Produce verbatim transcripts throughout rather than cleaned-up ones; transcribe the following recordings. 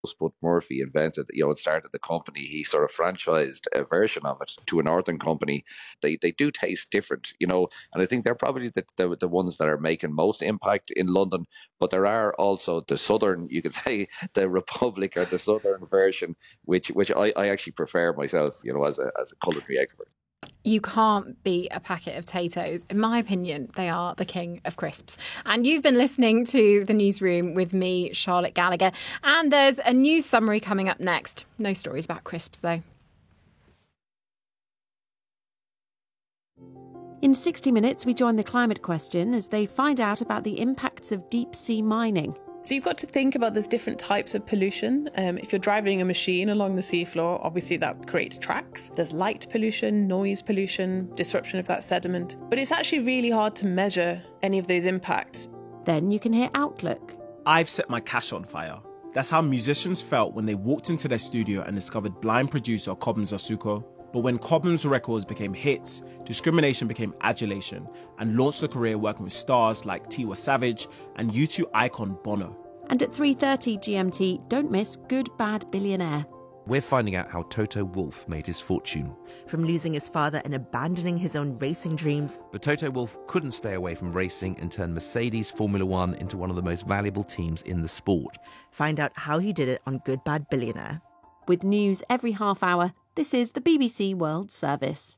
Spud Murphy invented, you know, and started the company, he sort of franchised a version of it to a northern company. They they do taste different, you know, and I think they're probably the, the, the ones that are making most impact in London. But there are also the southern, you could say, the Republic or the southern version, which which I, I actually prefer myself, you know, as a as a culinary expert. You can't beat a packet of Taytos. In my opinion, they are the king of crisps. And you've been listening to The Newsroom with me, Charlotte Gallagher. And there's a news summary coming up next. No stories about crisps, though. In sixty minutes, we join the Climate Question as they find out about the impacts of deep-sea mining. So you've got to think about there's different types of pollution. Um, if you're driving a machine along the seafloor, obviously that creates tracks. There's light pollution, noise pollution, disruption of that sediment. But it's actually really hard to measure any of those impacts. Then you can hear Outlook. I've set my cash on fire. That's how musicians felt when they walked into their studio and discovered blind producer Cobhams Asuko. But when Cobhams records became hits, discrimination became adulation and launched a career working with stars like Tiwa Savage and U two icon Bono. And at three thirty G M T, don't miss Good Bad Billionaire. We're finding out how Toto Wolff made his fortune. From losing his father and abandoning his own racing dreams. But Toto Wolff couldn't stay away from racing and turned Mercedes Formula One into one of the most valuable teams in the sport. Find out how he did it on Good Bad Billionaire. With news every half hour, this is the B B C World Service.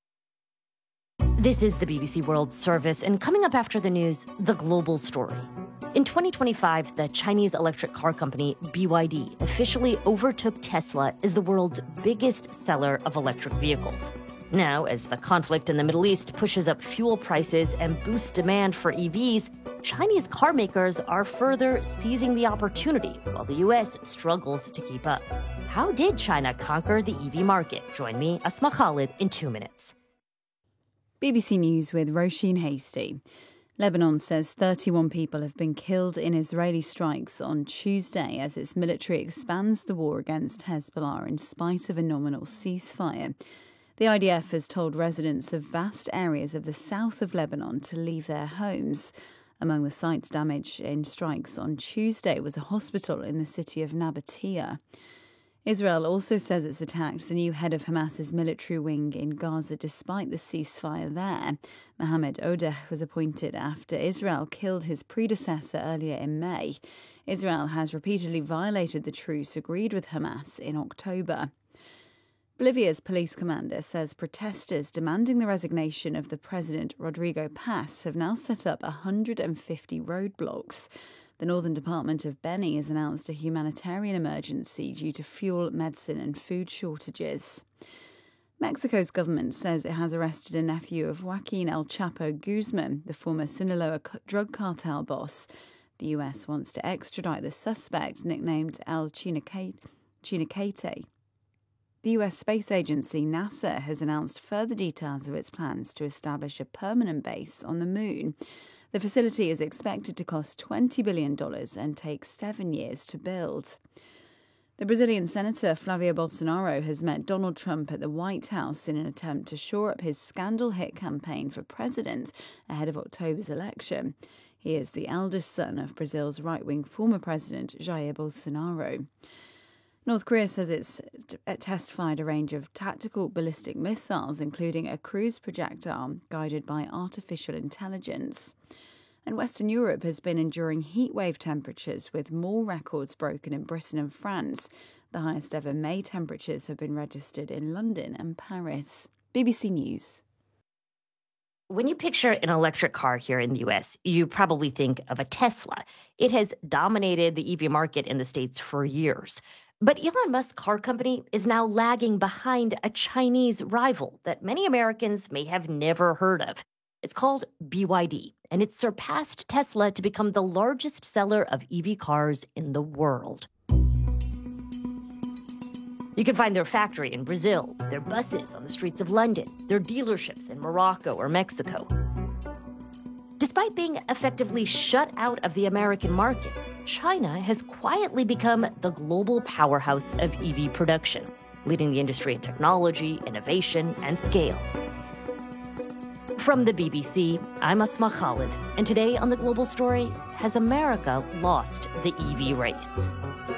This is the B B C World Service, and coming up after the news, the global story. In twenty twenty-five, the Chinese electric car company B Y D officially overtook Tesla as the world's biggest seller of electric vehicles. Now, as the conflict in the Middle East pushes up fuel prices and boosts demand for E Vs, Chinese car makers are further seizing the opportunity while the U S struggles to keep up. How did China conquer the E V market? Join me, Asma Khalid, in two minutes. B B C News with Roisin Hasty. Lebanon says thirty-one people have been killed in Israeli strikes on Tuesday as its military expands the war against Hezbollah in spite of a nominal ceasefire. The I D F has told residents of vast areas of the south of Lebanon to leave their homes. Among the sites damaged in strikes on Tuesday was a hospital in the city of Nabatea. Israel also says it's attacked the new head of Hamas's military wing in Gaza despite the ceasefire there. Mohammed Odeh was appointed after Israel killed his predecessor earlier in May. Israel has repeatedly violated the truce agreed with Hamas in October. Bolivia's police commander says protesters demanding the resignation of the president, Rodrigo Paz, have now set up one hundred fifty roadblocks. The Northern Department of Beni has announced a humanitarian emergency due to fuel, medicine and food shortages. Mexico's government says it has arrested a nephew of Joaquin El Chapo Guzman, the former Sinaloa drug cartel boss. The U S wants to extradite the suspect, nicknamed El Chinacate. The U S space agency NASA has announced further details of its plans to establish a permanent base on the moon. The facility is expected to cost twenty billion dollars and take seven years to build. The Brazilian Senator Flavio Bolsonaro has met Donald Trump at the White House in an attempt to shore up his scandal-hit campaign for president ahead of October's election. He is the eldest son of Brazil's right-wing former president Jair Bolsonaro. North Korea says it's test-fired a range of tactical ballistic missiles, including a cruise projectile guided by artificial intelligence. And Western Europe has been enduring heatwave temperatures, with more records broken in Britain and France. The highest ever May temperatures have been registered in London and Paris. B B C News. When you picture an electric car here in the U S, you probably think of a Tesla. It has dominated the E V market in the States for years. But Elon Musk's car company is now lagging behind a Chinese rival that many Americans may have never heard of. It's called B Y D, and it's surpassed Tesla to become the largest seller of E V cars in the world. You can find their factory in Brazil, their buses on the streets of London, their dealerships in Morocco or Mexico. Despite being effectively shut out of the American market, China has quietly become the global powerhouse of E V production, leading the industry in technology, innovation, and scale. From the B B C, I'm Asma Khalid, and today on The Global Story, has America lost the E V race?